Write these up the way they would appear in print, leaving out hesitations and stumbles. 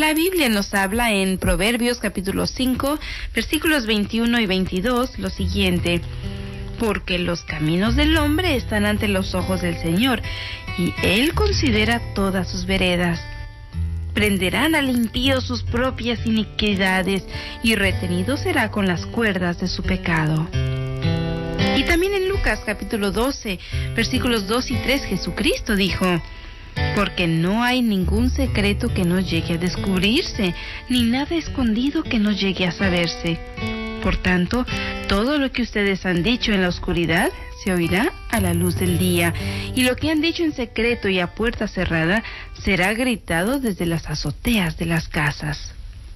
La Biblia nos habla en Proverbios capítulo 5, versículos 21 y 22, lo siguiente: porque los caminos del hombre están ante los ojos del Señor, y Él considera todas sus veredas. Prenderán al impío sus propias iniquidades, y retenido será con las cuerdas de su pecado. Y también en Lucas capítulo 12, versículos 2 y 3, Jesucristo dijo: porque no hay ningún secreto que no llegue a descubrirse, ni nada escondido que no llegue a saberse. Por tanto, todo lo que ustedes han dicho en la oscuridad se oirá a la luz del día, y lo que han dicho en secreto y a puerta cerrada será gritado desde las azoteas de las casas.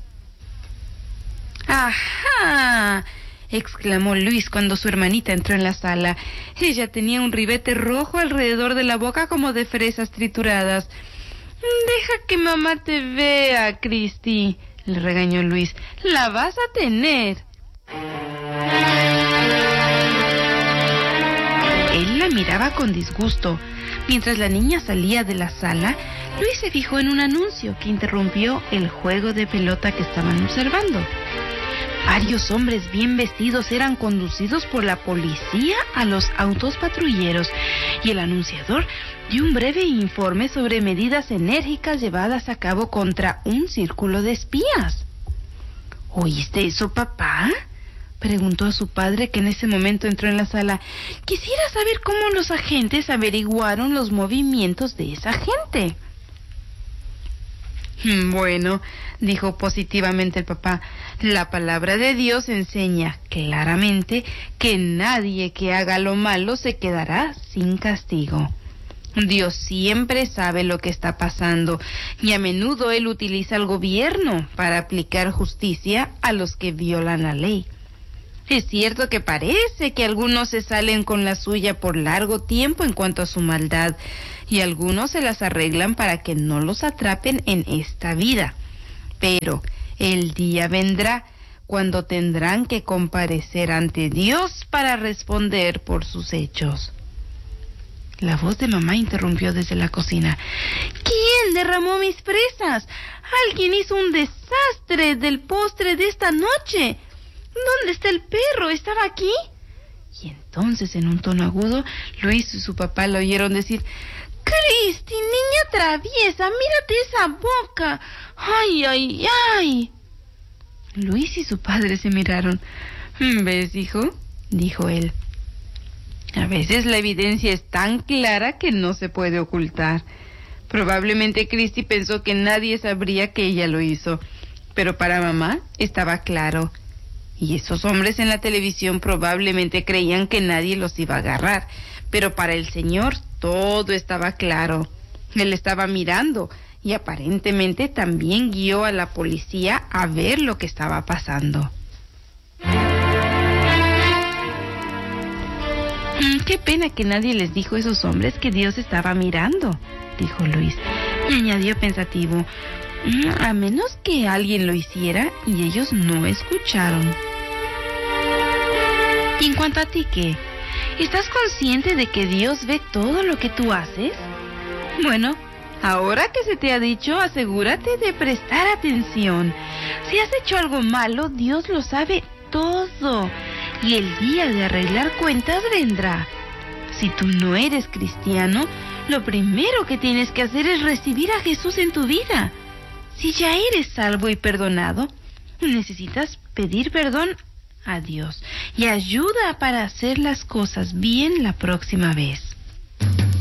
¡Ajá!, exclamó Luis cuando su hermanita entró en la sala. Ella tenía un ribete rojo alrededor de la boca como de fresas trituradas. «Deja que mamá te vea, Cristi», le regañó Luis. «La vas a tener». Él la miraba con disgusto. Mientras la niña salía de la sala, Luis se fijó en un anuncio que interrumpió el juego de pelota que estaban observando. Varios hombres bien vestidos eran conducidos por la policía a los autos patrulleros, y el anunciador dio un breve informe sobre medidas enérgicas llevadas a cabo contra un círculo de espías. «¿Oíste eso, papá?», preguntó a su padre, que en ese momento entró en la sala. «Quisiera saber cómo los agentes averiguaron los movimientos de esa gente». «Bueno», dijo positivamente el papá, «la palabra de Dios enseña claramente que nadie que haga lo malo se quedará sin castigo. Dios siempre sabe lo que está pasando, y a menudo Él utiliza al gobierno para aplicar justicia a los que violan la ley. Es cierto que parece que algunos se salen con la suya por largo tiempo en cuanto a su maldad, y algunos se las arreglan para que no los atrapen en esta vida. Pero el día vendrá cuando tendrán que comparecer ante Dios para responder por sus hechos». La voz de mamá interrumpió desde la cocina. «¿Quién derramó mis fresas? Alguien hizo un desastre del postre de esta noche. ¿Dónde está el perro? ¿Estaba aquí?». Y entonces, en un tono agudo, Luis y su papá lo oyeron decir: «Cristi, niña traviesa, mírate esa boca. ¡Ay, ay, ay!». Luis y su padre se miraron. «¿Ves, hijo?», dijo él. «A veces la evidencia es tan clara que no se puede ocultar. Probablemente Cristi pensó que nadie sabría que ella lo hizo, pero para mamá estaba claro. Y esos hombres en la televisión probablemente creían que nadie los iba a agarrar, pero para el Señor todo estaba claro. Él estaba mirando y aparentemente también guió a la policía a ver lo que estaba pasando». «Qué pena que nadie les dijo a esos hombres que Dios estaba mirando», dijo Luis, y añadió pensativo: «a menos que alguien lo hiciera y ellos no escucharon». «¿Y en cuanto a ti qué? ¿Estás consciente de que Dios ve todo lo que tú haces? Bueno, ahora que se te ha dicho, asegúrate de prestar atención. Si has hecho algo malo, Dios lo sabe todo, y el día de arreglar cuentas vendrá. Si tú no eres cristiano, lo primero que tienes que hacer es recibir a Jesús en tu vida. Si ya eres salvo y perdonado, necesitas pedir perdón a Dios y ayuda para hacer las cosas bien la próxima vez».